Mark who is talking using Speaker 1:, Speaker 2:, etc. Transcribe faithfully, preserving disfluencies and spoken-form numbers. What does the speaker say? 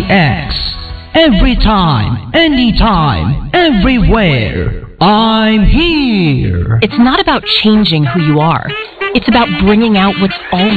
Speaker 1: X. Every time, anytime, everywhere. I'm here.
Speaker 2: It's not about changing who you are. It's about bringing out what's already